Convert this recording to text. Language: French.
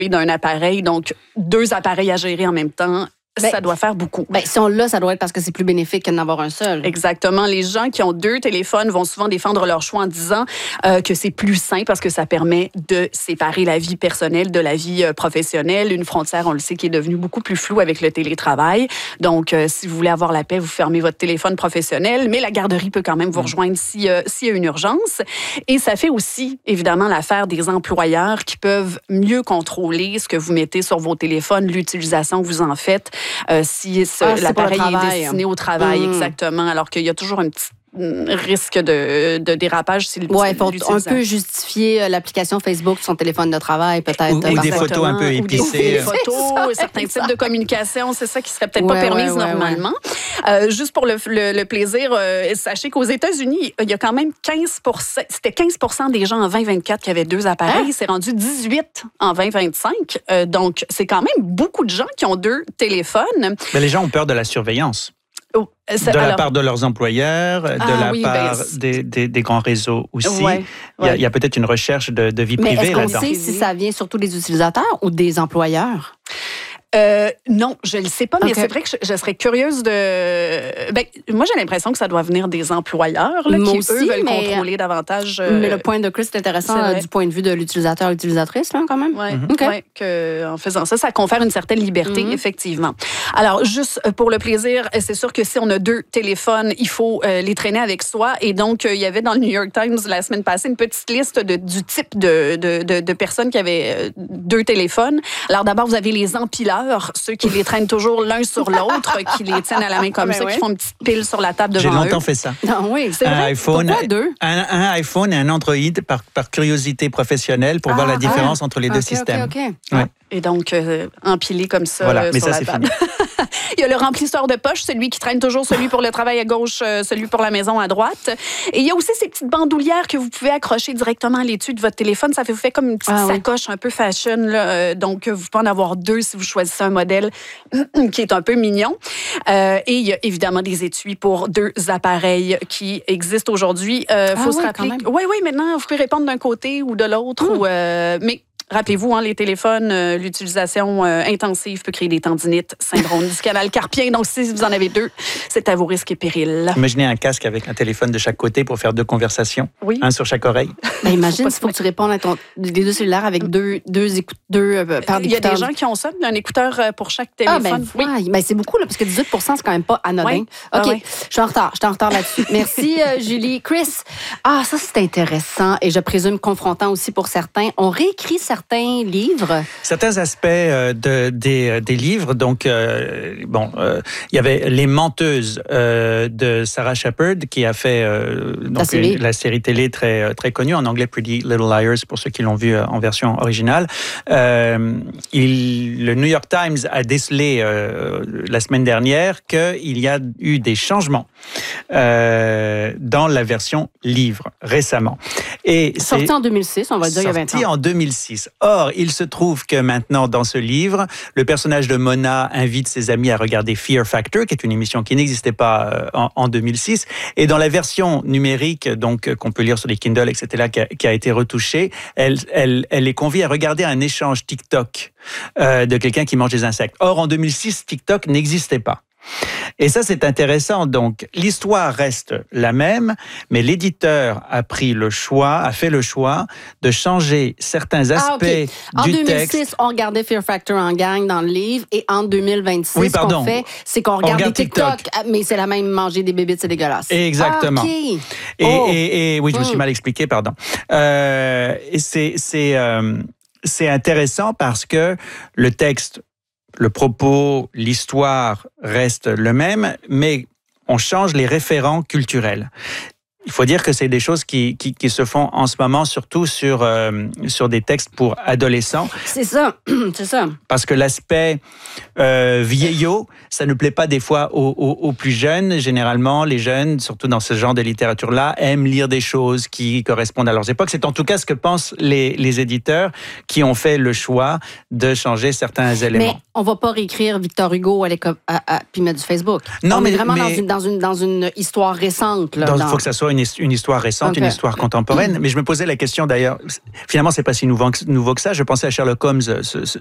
d'un appareil. Donc, 2 appareils à gérer en même temps, ça doit faire beaucoup. Si on l'a, ça doit être parce que c'est plus bénéfique que d'en avoir un seul. Exactement. Les gens qui ont 2 téléphones vont souvent défendre leur choix en disant que c'est plus sain parce que ça permet de séparer la vie personnelle de la vie professionnelle. Une frontière, on le sait, qui est devenue beaucoup plus floue avec le télétravail. Donc, si vous voulez avoir la paix, vous fermez votre téléphone professionnel, mais la garderie peut quand même vous rejoindre s'il y a une urgence. Et ça fait aussi, évidemment, l'affaire des employeurs qui peuvent mieux contrôler ce que vous mettez sur vos téléphones, l'utilisation que vous en faites. Si l'appareil est destiné au travail, exactement, alors qu'il y a toujours un petit risque de dérapage. Oui, il faut un peu justifier l'application Facebook sur son téléphone de travail, peut-être. Ou des photos un peu épicées. Des photos, certains types de communication, c'est ça qui serait peut-être pas permise normalement. Juste pour le plaisir, sachez qu'aux États-Unis, il y a quand même 15%, c'était 15% des gens en 2024 qui avaient 2 appareils. C'est rendu 18 en 2025. Donc, c'est quand même beaucoup de gens qui ont 2 téléphones. Mais les gens ont peur de la surveillance. De la part de leurs employeurs, de la part des grands réseaux aussi. Il y a peut-être une recherche de vie privée là-dedans. Est-ce qu'on sait si ça vient surtout des utilisateurs ou des employeurs? Non, je ne le sais pas, mais c'est vrai que je serais curieuse de... moi, j'ai l'impression que ça doit venir des employeurs là, qui, eux, veulent contrôler davantage... Mais le point de Chris est intéressant du point de vue de l'utilisateur-utilisatrice, là, quand même. Oui, qu'en faisant ça, ça confère une certaine liberté, effectivement. Alors, juste pour le plaisir, c'est sûr que si on a 2 téléphones, il faut les traîner avec soi. Et donc, il y avait dans le New York Times, la semaine passée, une petite liste du type de personnes qui avaient 2 téléphones. Alors, d'abord, vous avez les empileurs, ceux qui les traînent toujours l'un sur l'autre, qui les tiennent à la main comme ça, qui font une petite pile sur la table devant eux. J'ai longtemps fait ça. Non, oui, c'est vrai. Pourquoi 2? Un iPhone et un Android par curiosité professionnelle pour voir la différence entre les 2 systèmes. Ouais. Et donc, empilé comme ça mais sur ça, la c'est table. fini. Il y a le remplisseur de poche, celui qui traîne toujours, celui pour le travail à gauche, celui pour la maison à droite. Et il y a aussi ces petites bandoulières que vous pouvez accrocher directement à l'étui de votre téléphone. Ça vous fait comme une petite sacoche un peu fashion. Là. Donc, vous pouvez en avoir 2 si vous choisissez un modèle qui est un peu mignon. Et il y a évidemment des étuis pour 2 appareils qui existent aujourd'hui. Faut se rappeler. Oui, maintenant, vous pouvez répondre d'un côté ou de l'autre. Mais rappelez-vous, les téléphones, l'utilisation intensive peut créer des tendinites, syndrome du canal carpien. Donc, si vous en avez 2, c'est à vos risques et périls. Imaginez un casque avec un téléphone de chaque côté pour faire 2 conversations, un sur chaque oreille. Imagine s'il faut que tu répondes à des 2 cellulaires avec 2 paires d'écouteurs. Il y a des gens qui ont ça, un écouteur pour chaque téléphone. C'est beaucoup, là, parce que 18 %, c'est quand même pas anodin. OK, je suis en retard là-dessus. Merci, Julie. Chris, ça, c'est intéressant et je présume confrontant aussi pour certains. On réécrit certains livres. Certains aspects des livres. Donc, il y avait Les Menteuses de Sarah Shepard qui a fait la série télé très, très connue, en anglais Pretty Little Liars, pour ceux qui l'ont vu en version originale. Le New York Times a décelé la semaine dernière qu'il y a eu des changements dans la version livre récemment. Et sorti en 2006, on va dire il y a 20 ans. Sorti en 2006. Or, il se trouve que maintenant, dans ce livre, le personnage de Mona invite ses amis à regarder Fear Factor, qui est une émission qui n'existait pas en 2006. Et dans la version numérique, donc qu'on peut lire sur les Kindle, etc., qui a été retouchée, elle les convie à regarder un échange TikTok de quelqu'un qui mange des insectes. Or, en 2006, TikTok n'existait pas. Et ça, c'est intéressant. Donc, l'histoire reste la même, mais l'éditeur a fait le choix de changer certains aspects du texte. En 2006, on regardait Fear Factor en gang dans le livre, et en 2026, ce qu'on fait, c'est qu'on regarde des TikTok, mais c'est la même, manger des bébites, c'est dégueulasse. Exactement. Et oui, je me suis mal expliqué, pardon. C'est intéressant parce que le texte, le propos, l'histoire restent le même, mais on change les référents culturels. Il faut dire que c'est des choses qui se font en ce moment, surtout sur des textes pour adolescents. C'est ça. Parce que l'aspect vieillot, ça ne plaît pas des fois aux plus jeunes. Généralement, les jeunes, surtout dans ce genre de littérature-là, aiment lire des choses qui correspondent à leurs époques. C'est en tout cas ce que pensent les éditeurs qui ont fait le choix de changer certains éléments. Mais on ne va pas réécrire Victor Hugo puis mettre du Facebook. Non, on est vraiment dans une histoire récente. Il faut que ça soit une histoire récente, une histoire contemporaine. Mais je me posais la question d'ailleurs, finalement, c'est pas si nouveau que ça. Je pensais à Sherlock Holmes